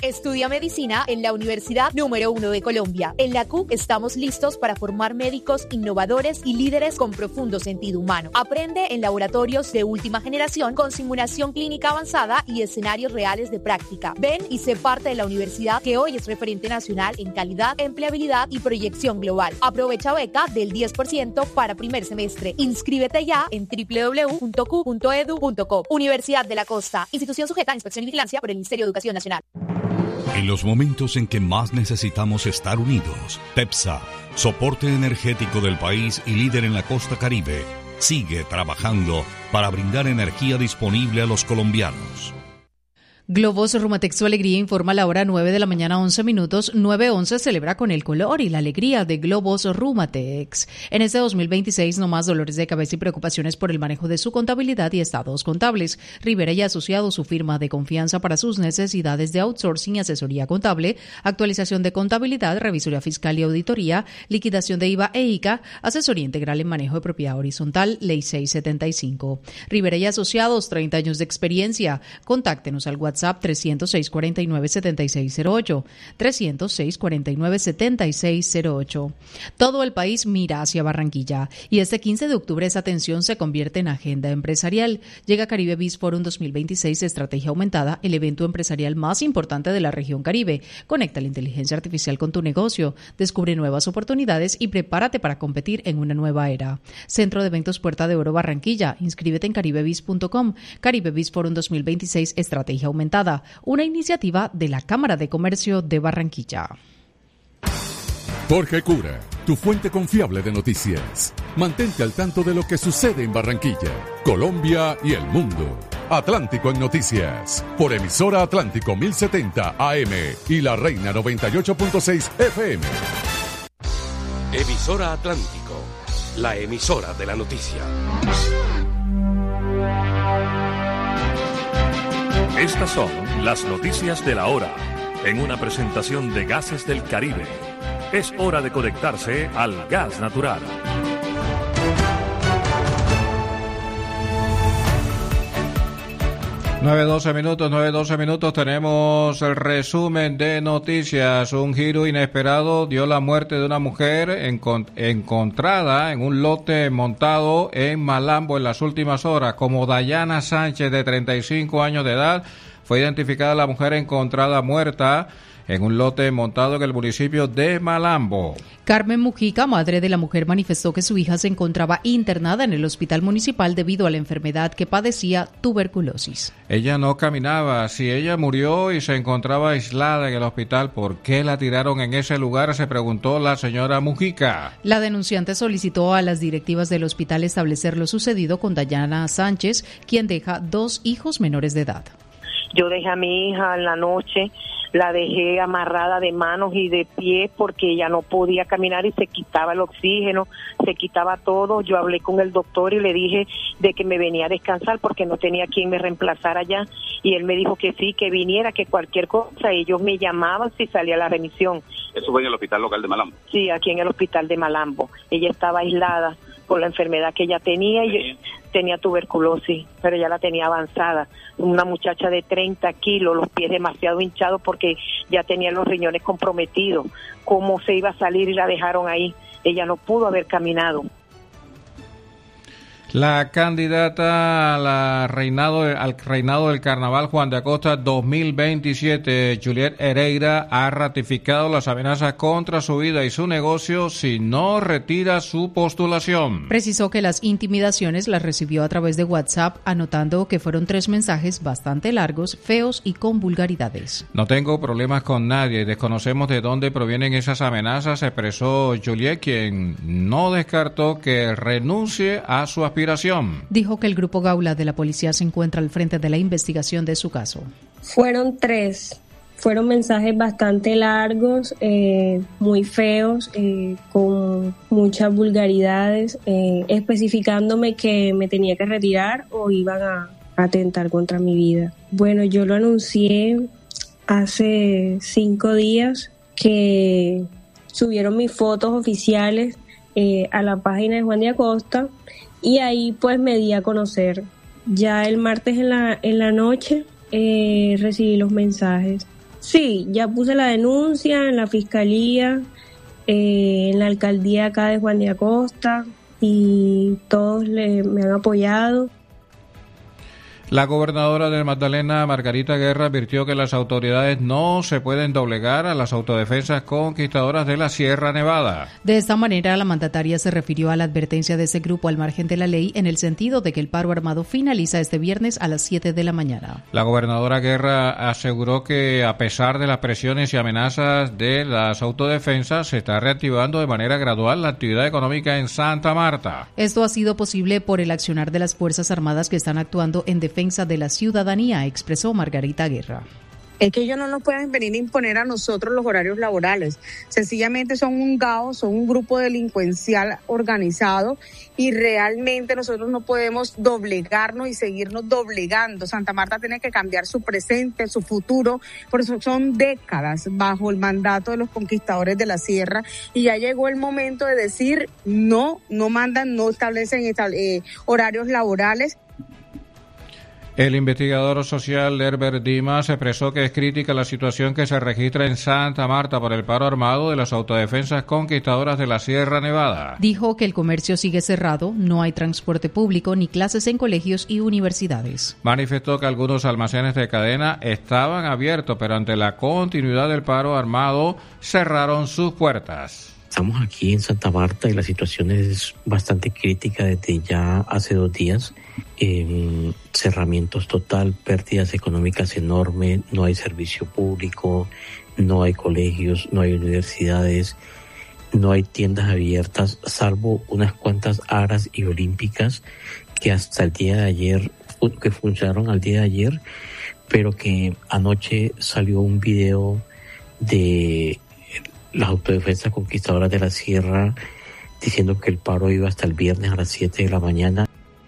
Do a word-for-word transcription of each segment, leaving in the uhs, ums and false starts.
Estudia medicina en la universidad número uno de Colombia. En la C U estamos listos para formar médicos innovadores y líderes con profundo sentido humano. Aprende en laboratorios de última generación con simulación clínica avanzada y escenarios reales de práctica. Ven y sé parte de la universidad que hoy es referente nacional en calidad, empleabilidad y proyección global. Aprovecha beca del diez por ciento para primer semestre. Inscríbete ya en doble u doble u doble u punto cu punto edu punto co. Universidad de la Costa. Institución sujeta a inspección y vigilancia por el Ministerio de Educación Nacional. En los momentos en que más necesitamos estar unidos, TEPSA, soporte energético del país y líder en la costa Caribe, sigue trabajando para brindar energía disponible a los colombianos. Globos Rumatex, su alegría, informa a la hora nueve de la mañana, once minutos. nueve once celebra con el color y la alegría de Globos Rumatex. En este dos mil veintiséis, no más dolores de cabeza y preocupaciones por el manejo de su contabilidad y estados contables. Rivera y Asociados, su firma de confianza para sus necesidades de outsourcing y asesoría contable, actualización de contabilidad, revisoría fiscal y auditoría, liquidación de I V A e I C A, asesoría integral en manejo de propiedad horizontal, Ley seiscientos setenta y cinco. Rivera y Asociados, treinta años de experiencia. Contáctenos al WhatsApp trescientos seis, cuarenta y nueve, setenta y seis cero ocho, trescientos seis, cuarenta y nueve, setenta y seis cero ocho. Todo el país mira hacia Barranquilla y este quince de octubre esa atención se convierte en agenda empresarial. Llega Caribe Biz Forum dos mil veintiséis, Estrategia Aumentada, el evento empresarial más importante de la región Caribe. Conecta la inteligencia artificial con tu negocio, descubre nuevas oportunidades y prepárate para competir en una nueva era. Centro de Eventos Puerta de Oro Barranquilla. Inscríbete en caribe biz punto com. Caribe Biz Forum dos mil veintiséis, Estrategia Aumentada, una iniciativa de la Cámara de Comercio de Barranquilla. Jorge Cura, tu fuente confiable de noticias. Mantente al tanto de lo que sucede en Barranquilla, Colombia y el mundo. Atlántico en Noticias, por emisora Atlántico mil setenta A M y La Reina noventa y ocho punto seis F M. Emisora Atlántico, la emisora de la noticia. Estas son las noticias de la hora, en una presentación de Gases del Caribe. Es hora de conectarse al gas natural. nueve doce minutos, nueve doce minutos, tenemos el resumen de noticias. Un giro inesperado dio la muerte de una mujer encont- encontrada en un lote montado en Malambo en las últimas horas. Como Dayana Sánchez, de treinta y cinco años de edad, fue identificada la mujer encontrada muerta en un lote montado en el municipio de Malambo. Carmen Mujica, madre de la mujer, manifestó que su hija se encontraba internada en el hospital municipal debido a la enfermedad que padecía, tuberculosis. Ella no caminaba. Si ella murió y se encontraba aislada en el hospital, ¿por qué la tiraron en ese lugar?, se preguntó la señora Mujica. La denunciante solicitó a las directivas del hospital establecer lo sucedido con Dayana Sánchez, quien deja dos hijos menores de edad. Yo dejé a mi hija en la noche, la dejé amarrada de manos y de pies porque ella no podía caminar y se quitaba el oxígeno, se quitaba todo. Yo hablé con el doctor y le dije de que me venía a descansar porque no tenía quien me reemplazara allá, y él me dijo que sí, que viniera, que cualquier cosa, ellos me llamaban si salía la remisión. ¿Eso fue en el hospital local de Malambo? Sí, aquí en el hospital de Malambo. Ella estaba aislada por la enfermedad que ella tenía y tenía tuberculosis, pero ya la tenía avanzada. Una muchacha de treinta kilos, los pies demasiado hinchados porque ya tenía los riñones comprometidos. ¿Cómo se iba a salir y la dejaron ahí? Ella no pudo haber caminado. La candidata a la reinado, al reinado del Carnaval Juan de Acosta dos mil veintisiete, Juliet Hereira, ha ratificado las amenazas contra su vida y su negocio si no retira su postulación. Precisó que las intimidaciones las recibió a través de WhatsApp, anotando que fueron tres mensajes bastante largos, feos y con vulgaridades. No tengo problemas con nadie, desconocemos de dónde provienen esas amenazas, expresó Juliet, quien no descartó que renuncie a su aspiración. Dijo que el grupo Gaula de la policía se encuentra al frente de la investigación de su caso. Fueron tres, fueron mensajes bastante largos, eh, muy feos, eh, con muchas vulgaridades, eh, especificándome que me tenía que retirar o iban a atentar contra mi vida. Bueno, yo lo anuncié hace cinco días que subieron mis fotos oficiales eh, a la página de Juan de Acosta. Y ahí pues me di a conocer. Ya el martes en la en la noche eh, recibí los mensajes. Sí, ya puse la denuncia en la fiscalía, eh, en la alcaldía acá de Juan de Acosta, y todos le, me han apoyado. La gobernadora de Magdalena, Margarita Guerra, advirtió que las autoridades no se pueden doblegar a las autodefensas conquistadoras de la Sierra Nevada. De esta manera, la mandataria se refirió a la advertencia de ese grupo al margen de la ley en el sentido de que el paro armado finaliza este viernes a las siete de la mañana. La gobernadora Guerra aseguró que, a pesar de las presiones y amenazas de las autodefensas, se está reactivando de manera gradual la actividad económica en Santa Marta. Esto ha sido posible por el accionar de las Fuerzas Armadas que están actuando en defensa de la ciudadanía, expresó Margarita Guerra. Es que ellos no nos pueden venir a imponer a nosotros los horarios laborales. Sencillamente son un GAO, son un grupo delincuencial organizado y realmente nosotros no podemos doblegarnos y seguirnos doblegando. Santa Marta tiene que cambiar su presente, su futuro, por eso son décadas bajo el mandato de los conquistadores de la sierra y ya llegó el momento de decir no, no mandan, no establecen eh, horarios laborales. El investigador social Herbert Dimas expresó que es crítica la situación que se registra en Santa Marta por el paro armado de las autodefensas conquistadoras de la Sierra Nevada. Dijo que el comercio sigue cerrado, no hay transporte público ni clases en colegios y universidades. Manifestó que algunos almacenes de cadena estaban abiertos, pero ante la continuidad del paro armado cerraron sus puertas. Estamos aquí en Santa Marta y la situación es bastante crítica desde ya hace dos días. Eh, cerramientos total, pérdidas económicas enormes, no hay servicio público, no hay colegios, no hay universidades, no hay tiendas abiertas, salvo unas cuantas aras y olímpicas que hasta el día de ayer, que funcionaron al día de ayer, pero que anoche salió un video de las autodefensas conquistadoras de la sierra diciendo que el paro iba hasta el viernes a las siete de la mañana.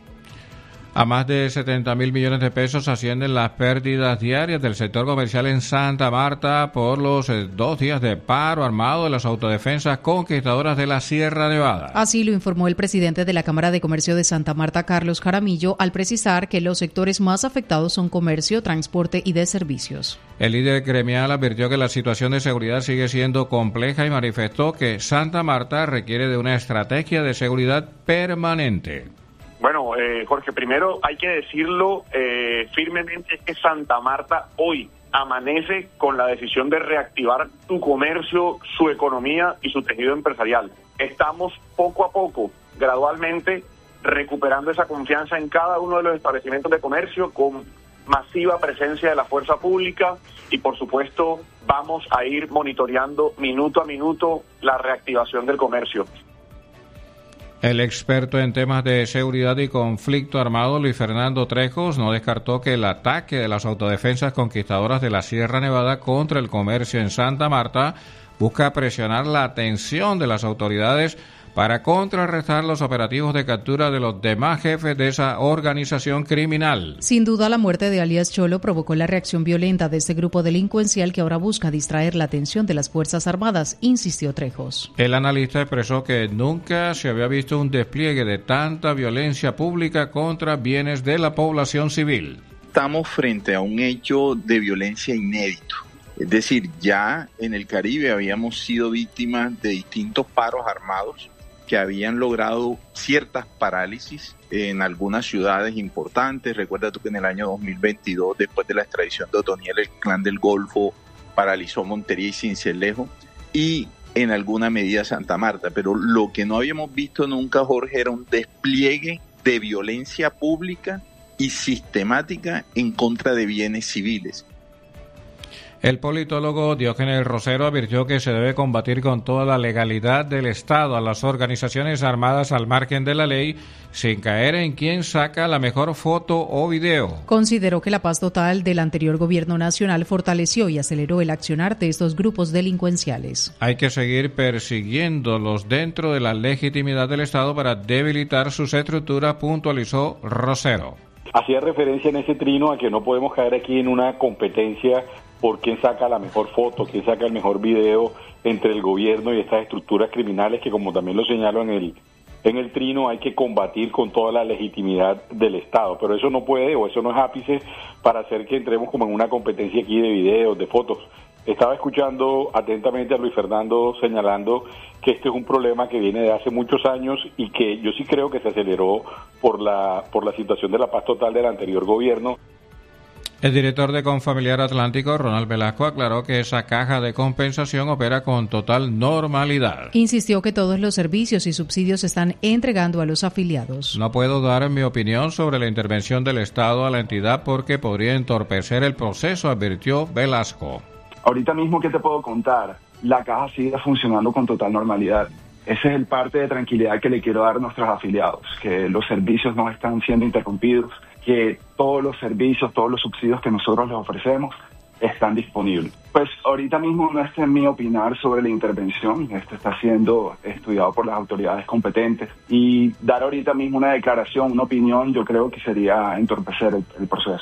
A más de setenta mil millones de pesos ascienden las pérdidas diarias del sector comercial en Santa Marta por los eh, dos días de paro armado de las autodefensas conquistadoras de la Sierra Nevada. Así lo informó el presidente de la Cámara de Comercio de Santa Marta, Carlos Jaramillo, al precisar que los sectores más afectados son comercio, transporte y de servicios. El líder gremial advirtió que la situación de seguridad sigue siendo compleja y manifestó que Santa Marta requiere de una estrategia de seguridad permanente. Bueno, eh, Jorge, primero hay que decirlo eh, firmemente, es que Santa Marta hoy amanece con la decisión de reactivar su comercio, su economía y su tejido empresarial. Estamos poco a poco, gradualmente, recuperando esa confianza en cada uno de los establecimientos de comercio con masiva presencia de la fuerza pública y, por supuesto, vamos a ir monitoreando minuto a minuto la reactivación del comercio. El experto en temas de seguridad y conflicto armado, Luis Fernando Trejos, no descartó que el ataque de las autodefensas conquistadoras de la Sierra Nevada contra el comercio en Santa Marta busca presionar la atención de las autoridades para contrarrestar los operativos de captura de los demás jefes de esa organización criminal. Sin duda, la muerte de alias Cholo provocó la reacción violenta de este grupo delincuencial que ahora busca distraer la atención de las Fuerzas Armadas, insistió Trejos. El analista expresó que nunca se había visto un despliegue de tanta violencia pública contra bienes de la población civil. Estamos frente a un hecho de violencia inédito. Es decir, ya en el Caribe habíamos sido víctimas de distintos paros armados que habían logrado ciertas parálisis en algunas ciudades importantes. Recuerda tú que en el año dos mil veintidós, después de la extradición de Otoniel, el Clan del Golfo paralizó Montería y Sincelejo y en alguna medida Santa Marta. Pero lo que no habíamos visto nunca, Jorge, era un despliegue de violencia pública y sistemática en contra de bienes civiles. El politólogo Diógenes Rosero advirtió que se debe combatir con toda la legalidad del Estado a las organizaciones armadas al margen de la ley, sin caer en quien saca la mejor foto o video. Consideró que la paz total del anterior gobierno nacional fortaleció y aceleró el accionar de estos grupos delincuenciales. Hay que seguir persiguiéndolos dentro de la legitimidad del Estado para debilitar sus estructuras, puntualizó Rosero. Hacía referencia en ese trino a que no podemos caer aquí en una competencia por quién saca la mejor foto, quién saca el mejor video entre el gobierno y estas estructuras criminales que, como también lo señalo en el en el trino hay que combatir con toda la legitimidad del Estado, pero eso no puede o eso no es ápice para hacer que entremos como en una competencia aquí de videos, de fotos. Estaba escuchando atentamente a Luis Fernando señalando que este es un problema que viene de hace muchos años y que yo sí creo que se aceleró por la por la situación de la paz total del anterior gobierno. El director de Confamiliar Atlántico, Ronald Velasco, aclaró que esa caja de compensación opera con total normalidad. Insistió que todos los servicios y subsidios se están entregando a los afiliados. No puedo dar mi opinión sobre la intervención del Estado a la entidad porque podría entorpecer el proceso, advirtió Velasco. Ahorita mismo, ¿qué te puedo contar? La caja sigue funcionando con total normalidad. Ese es el parte de tranquilidad que le quiero dar a nuestros afiliados, que los servicios no están siendo interrumpidos, que todos los servicios, todos los subsidios que nosotros les ofrecemos están disponibles. Pues ahorita mismo no está en mi opinar sobre la intervención, esto está siendo estudiado por las autoridades competentes y dar ahorita mismo una declaración, una opinión, yo creo que sería entorpecer el, el proceso.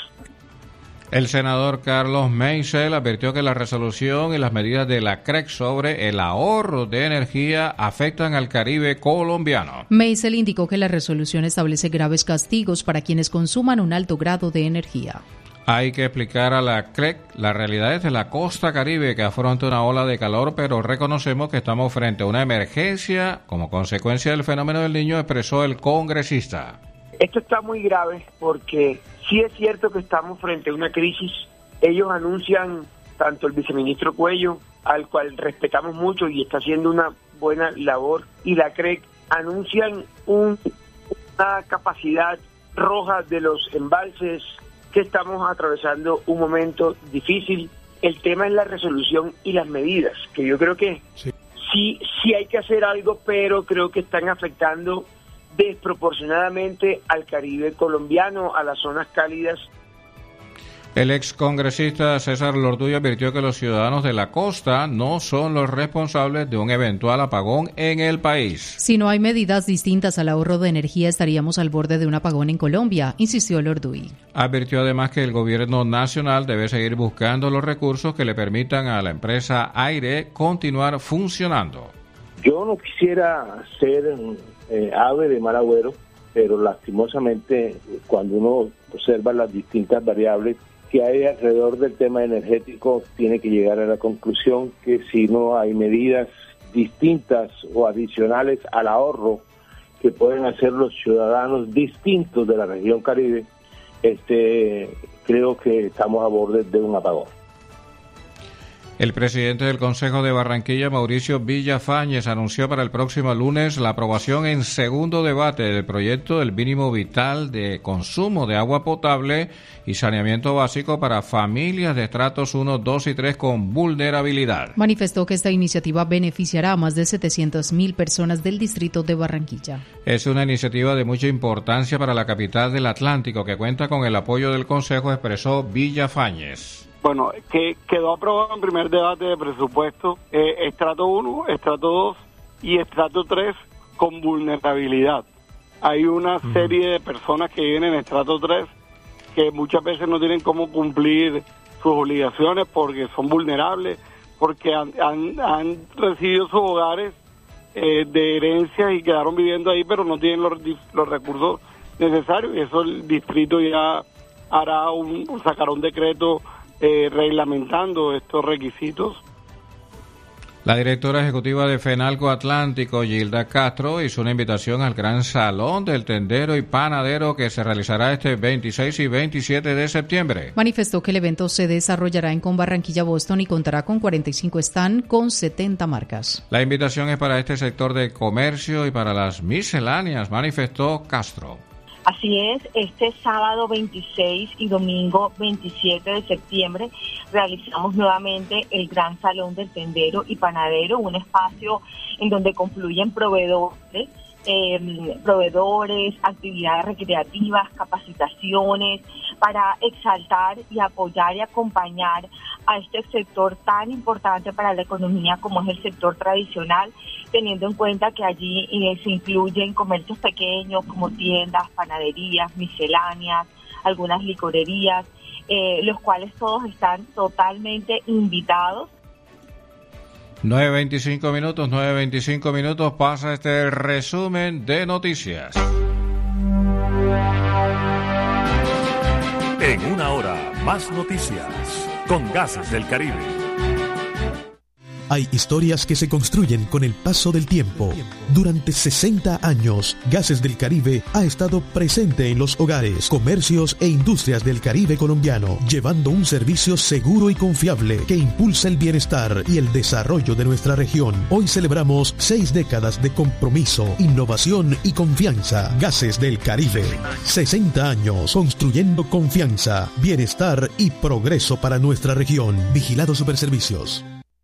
El senador Carlos Meisel advirtió que la resolución y las medidas de la C R E C sobre el ahorro de energía afectan al Caribe colombiano. Meisel indicó que la resolución establece graves castigos para quienes consuman un alto grado de energía. Hay que explicar a la C R E C las realidades de la costa Caribe que afronta una ola de calor, pero reconocemos que estamos frente a una emergencia como consecuencia del fenómeno del Niño, expresó el congresista. Esto está muy grave porque sí es cierto que estamos frente a una crisis. Ellos anuncian, tanto el viceministro Cuello, al cual respetamos mucho y está haciendo una buena labor, y la C R E C anuncian un, una capacidad roja de los embalses, que estamos atravesando un momento difícil. El tema es la resolución y las medidas, que yo creo que sí, sí, sí hay que hacer algo, pero creo que están afectando desproporcionadamente al Caribe colombiano, a las zonas cálidas. El excongresista César Lorduyo advirtió que los ciudadanos de la costa no son los responsables de un eventual apagón en el país. Si no hay medidas distintas al ahorro de energía, estaríamos al borde de un apagón en Colombia, insistió Lorduy. Advirtió además que el gobierno nacional debe seguir buscando los recursos que le permitan a la empresa Aire continuar funcionando. Yo no quisiera ser eh, ave de mal agüero, pero lastimosamente cuando uno observa las distintas variables que hay alrededor del tema energético, tiene que llegar a la conclusión que si no hay medidas distintas o adicionales al ahorro que pueden hacer los ciudadanos distintos de la región Caribe, este, creo que estamos a borde de un apagón. El presidente del Consejo de Barranquilla, Mauricio Villafañez, anunció para el próximo lunes la aprobación en segundo debate del proyecto del mínimo vital de consumo de agua potable y saneamiento básico para familias de estratos uno, dos y tres con vulnerabilidad. Manifestó que esta iniciativa beneficiará a más de setecientas mil personas del distrito de Barranquilla. Es una iniciativa de mucha importancia para la capital del Atlántico que cuenta con el apoyo del Consejo, expresó Villafañez. Bueno, que quedó aprobado en primer debate de presupuesto eh, estrato uno, estrato dos y estrato tres con vulnerabilidad. Hay una uh-huh. serie de personas que viven en estrato tres que muchas veces no tienen cómo cumplir sus obligaciones porque son vulnerables, porque han, han, han recibido sus hogares eh, de herencia y quedaron viviendo ahí, pero no tienen los, los recursos necesarios, y eso el distrito ya hará un, sacará un decreto Eh, reglamentando estos requisitos. La directora ejecutiva de FENALCO Atlántico, Gilda Castro, hizo una invitación al Gran Salón del Tendero y Panadero que se realizará este veintiséis y veintisiete de septiembre. Manifestó que el evento se desarrollará en Con Barranquilla, Boston y contará con cuarenta y cinco stands con setenta marcas. La invitación es para este sector de comercio y para las misceláneas, manifestó Castro. Así es, este sábado veintiséis y domingo veintisiete de septiembre realizamos nuevamente el Gran Salón del Tendero y Panadero, un espacio en donde confluyen proveedores, eh, proveedores, actividades recreativas, capacitaciones, para exaltar y apoyar y acompañar a este sector tan importante para la economía como es el sector tradicional, teniendo en cuenta que allí eh, se incluyen comercios pequeños como tiendas, panaderías, misceláneas, algunas licorerías, eh, los cuales todos están totalmente invitados. nueve veinticinco minutos, nueve veinticinco minutos, pasa este resumen de noticias. En una hora, más noticias con Gases del Caribe. Hay historias que se construyen con el paso del tiempo. Durante sesenta años, Gases del Caribe ha estado presente en los hogares, comercios e industrias del Caribe colombiano, llevando un servicio seguro y confiable que impulsa el bienestar y el desarrollo de nuestra región. Hoy celebramos seis décadas de compromiso, innovación y confianza. Gases del Caribe. sesenta años construyendo confianza, bienestar y progreso para nuestra región. Vigilado Superservicios.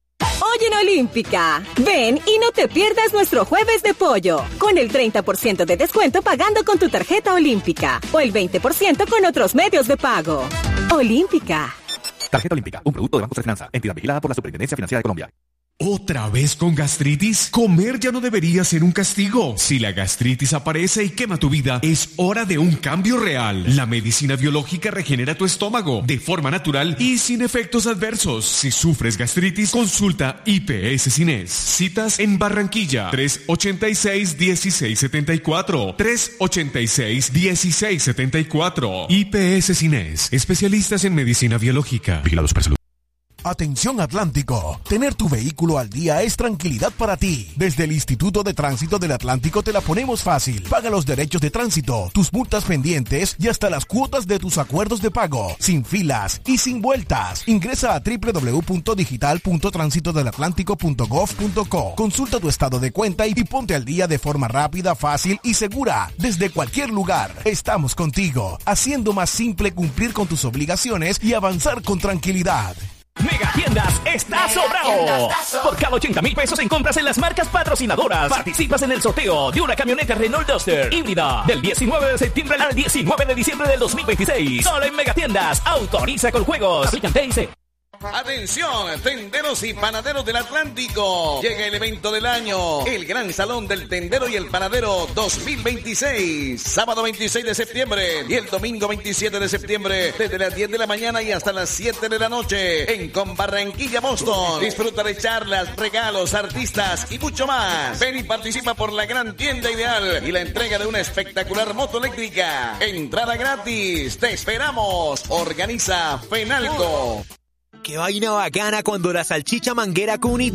Hoy en Olímpica, ven y no te pierdas nuestro jueves de pollo, con el treinta por ciento de descuento pagando con tu tarjeta Olímpica, o el veinte por ciento con otros medios de pago. Olímpica. Tarjeta Olímpica, un producto de Banco de Finanza, entidad vigilada por la Superintendencia Financiera de Colombia. ¿Otra vez con gastritis? Comer ya no debería ser un castigo. Si la gastritis aparece y quema tu vida, es hora de un cambio real. La medicina biológica regenera tu estómago de forma natural y sin efectos adversos. Si sufres gastritis, consulta I P S Cines. Citas en Barranquilla, tres ochenta y seis, dieciséis setenta y cuatro. tres ochenta y seis, dieciséis setenta y cuatro. I P S Cines, especialistas en medicina biológica. Vigilados por salud. Atención Atlántico, tener tu vehículo al día es tranquilidad para ti. Desde el Instituto de Tránsito del Atlántico te la ponemos fácil. Paga los derechos de tránsito, tus multas pendientes y hasta las cuotas de tus acuerdos de pago, sin filas y sin vueltas. Ingresa a doble u doble u doble u punto digital punto tránsito del atlántico punto gov punto co. Consulta tu estado de cuenta y ponte al día de forma rápida, fácil y segura. Desde cualquier lugar, estamos contigo, haciendo más simple cumplir con tus obligaciones y avanzar con tranquilidad. Mega Tiendas está sobrado. Por cada ochenta mil pesos en compras en las marcas patrocinadoras, participas en el sorteo de una camioneta Renault Duster híbrida del diecinueve de septiembre al diecinueve de diciembre del dos mil veintiséis. Solo en Mega Tiendas. Autoriza con juegos. Aplican T I C. Atención, tenderos y panaderos del Atlántico. Llega el evento del año, el Gran Salón del Tendero y el Panadero dos mil veintiséis. Sábado veintiséis de septiembre y el domingo veintisiete de septiembre, desde las diez de la mañana y hasta las siete de la noche, en Con Barranquilla, Boston. Disfruta de charlas, regalos, artistas y mucho más. Ven y participa por la gran tienda ideal y la entrega de una espectacular moto eléctrica. Entrada gratis. Te esperamos. Organiza Fenalco. Qué vaina bacana cuando la salchicha Manguera Cuni